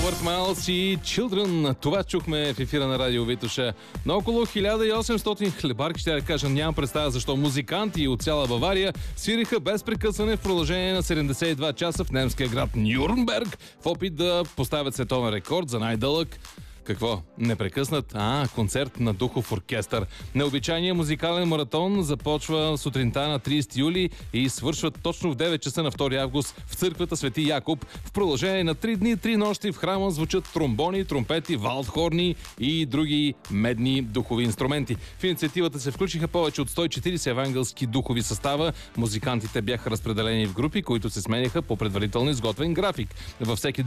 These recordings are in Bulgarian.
Робърт Майлс и Children. Това чухме в ефира на радио Витоша. На около 1800 хлебарки, ще да кажа, нямам представа защо музиканти от цяла Бавария свириха без прекъсване в продължение на 72 часа в немския град Нюрнберг в опит да поставят световен рекорд за най-дълъг. Какво? Непрекъснат? Концерт на духов оркестър. Необичайният музикален маратон започва сутринта на 30 юли и свършва точно в 9 часа на 2 август в църквата Свети Якоб. В продължение на 3 дни, 3 нощи в храма звучат тромбони, тромпети, валдхорни и други медни духови инструменти. В инициативата се включиха повече от 140 евангелски духови състава. Музикантите бяха разпределени в групи, които се сменяха по предварително изготвен график. Във всеки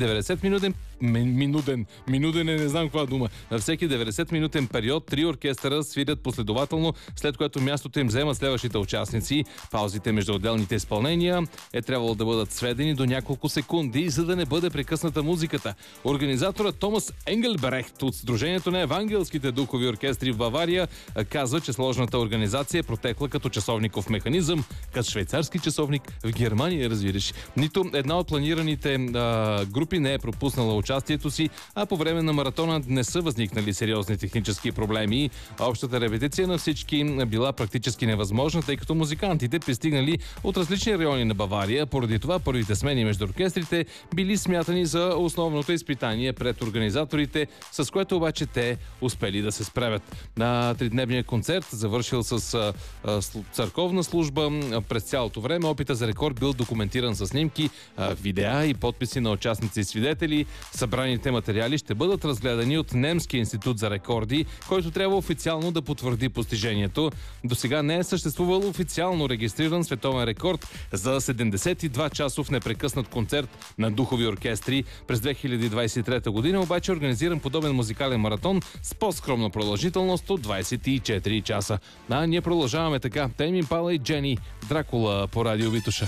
90-минутен период 3 оркестъра свирят последователно, след което мястото им вземат следващите участници. Паузите между отделните изпълнения е трябвало да бъдат сведени до няколко секунди, за да не бъде прекъсната музиката. Организаторът Томас Енгелберехт от Сдружението на евангелските духови оркестри в Бавария казва, че сложната организация е протекла като часовников механизъм, като швейцарски часовник в Германия, разбираш. Нито една от планираните групи не е пропуснала участието си, а по време на маратона не са възникнали сериозни технически проблеми. Общата репетиция на всички била практически невъзможна, тъй като музикантите пристигнали от различни райони на Бавария. Поради това първите смени между оркестрите били смятани за основното изпитание пред организаторите, с което обаче те успели да се справят. На тридневния концерт, завършил с църковна служба, през цялото време опита за рекорд бил документиран с снимки, видеа и подписи на участници и свидетели. Събраните материали ще бъдат разгледани от Немския институт за рекорди, който трябва официално да потвърди постижението. До сега не е съществувал официално регистриран световен рекорд за 72-часов непрекъснат концерт на духови оркестри. През 2023 година обаче организиран подобен музикален маратон с по-скромна продължителност от 24 часа. Ние продължаваме така. Тейм Импала и Джени, Дракула по радио Витоша.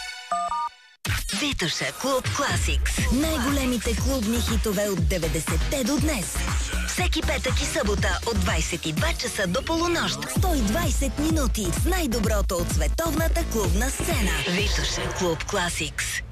Витоша Клуб Класикс. Най-големите клубни хитове от 90-те до днес. Всеки петък и събота от 22 часа до полунощ. 120 минути с най-доброто от световната клубна сцена. Витоша Клуб Класикс.